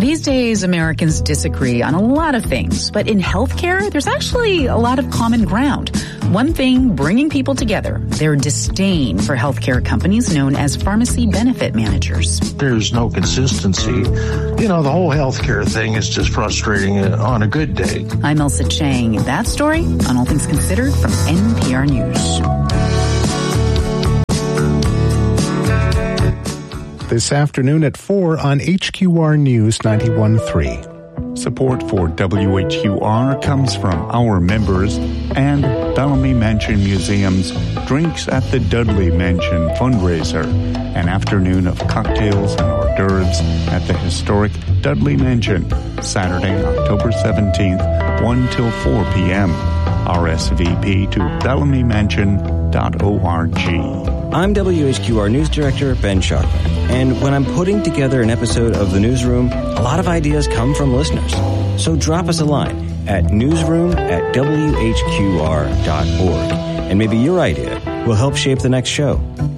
These days, Americans disagree on a lot of things, but in healthcare, there's actually a lot of common ground. One thing bringing people together, their disdain for healthcare companies known as pharmacy benefit managers. There's no consistency. You know, the whole healthcare thing is just frustrating on a good day. I'm Elsa Chang. That story on All Things Considered from NPR News. This afternoon at 4 on HQR News 91.3. Support for WHQR comes from our members and Bellamy Mansion Museum's Drinks at the Dudley Mansion fundraiser, an afternoon of cocktails and hors d'oeuvres at the historic Dudley Mansion, Saturday, October 17th, 1 till 4 p.m. RSVP to bellamymansion.org. I'm WHQR News Director Ben Sharpman, and when I'm putting together an episode of The Newsroom, a lot of ideas come from listeners. So drop us a line at newsroom@whqr.org, and maybe your idea will help shape the next show.